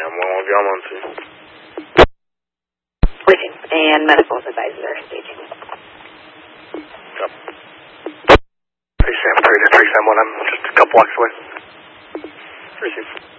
I'm on to. Waiting, and medical advisors are staging. Yep. Hey, Sam, 371, I'm just a couple blocks away. Receive.